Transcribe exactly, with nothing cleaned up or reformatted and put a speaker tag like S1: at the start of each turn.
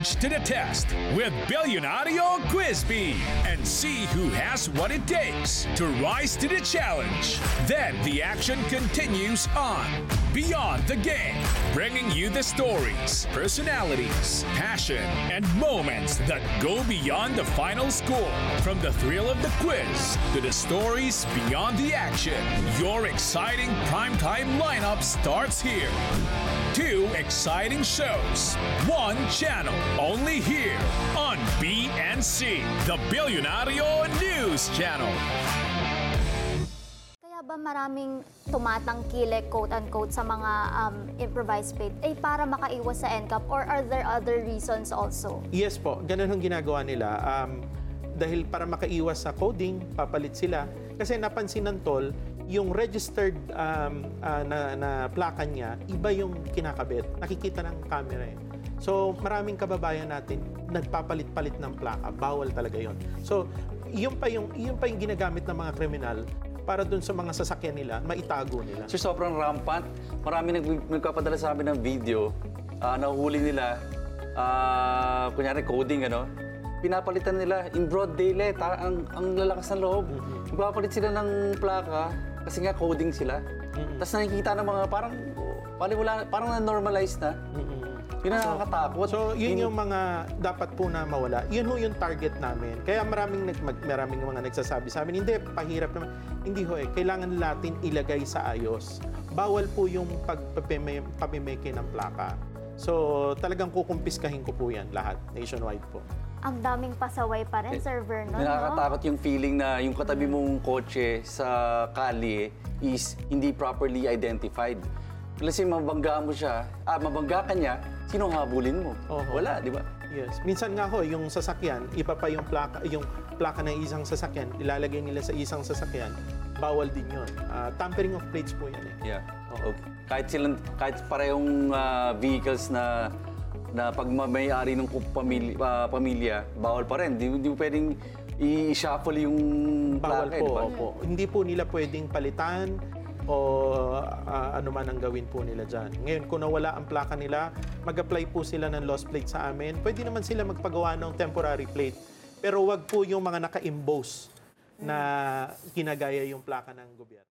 S1: To the test with Billionario Quizbee and see who has what it takes to rise to the challenge. Then the action continues on Beyond the Game, bringing you the stories, personalities, passion, and moments that go beyond the final score. From the thrill of the quiz to the stories beyond the action, your exciting primetime lineup starts here. Two exciting shows, one channel, only here on B N C, the Billionario News Channel.
S2: Kaya ba maraming tumatangkilik, quote-unquote, sa mga um, improvised plate ay para makaiwas sa N C A P, or are there other reasons also?
S3: Yes po, ganun ang ginagawa nila. Um, dahil para makaiwas sa coding, papalit sila. Kasi napansin ng tol, yung registered um, uh, na, na plaka niya, iba yung kinakabit. Nakikita ng camera eh. So, maraming kababayan natin nagpapalit-palit ng plaka. Bawal talaga yon. So, yun pa yung, yun pa yung ginagamit ng mga kriminal para dun sa mga sasakyan nila, maitago nila.
S4: So, sobrang rampant. Marami nag nagpapadala sa amin ng video. Uh, nahuhuli nila, uh, kunyari coding, ano, pinapalitan nila in broad daylight, ha? ang, ang lalakas ng loob. Mm-hmm. Nagpapalit sila ng plaka kasi nga coding sila. Mm-hmm. Tapos nakikita ng mga parang, wala, parang na-normalize na. Mm-hmm. Yun ang nakakatakot.
S3: So, yun yung mga dapat po na mawala. Yun ho yung target namin. Kaya maraming, nag, mag, maraming mga nagsasabi sa amin, hindi, pahirap naman. Hindi ho eh, kailangan natin ilagay sa ayos. Bawal po yung pagpapamimeke ng plaka. So, talagang kukumpiskahin ko po yan lahat, nationwide po.
S2: Ang daming pasaway pa rin, Sir Vernon, no?
S4: Nakakatakot yung feeling na yung katabi mong kotse sa kalye is hindi properly identified. Kasi mabangga mo siya, ah, mabangga ka niya, sinong habulin mo?
S3: Oho.
S4: Wala, di ba?
S3: Yes. Minsan nga ho, yung sasakyan, iba pa yung plaka, yung plaka ng isang sasakyan, ilalagay nila sa isang sasakyan, bawal din yun. Uh, tampering of plates po yan eh.
S4: Yeah. Okay. Kahit silang, kahit parehong uh, vehicles na na pag may-ari ng pamilya, uh, pamilya, bawal pa rin. Hindi mo pwedeng i-shuffle yung
S3: bawal
S4: plaka,
S3: po,
S4: di ba?
S3: opo. Hindi po nila pwedeng palitan o uh, ano man ang gawin po nila dyan. Ngayon, kung nawala ang plaka nila, mag-apply po sila ng lost plate sa amin. Pwede naman sila magpagawa ng temporary plate. Pero wag po yung mga naka-emboss na ginagaya yung plaka ng gobyerno.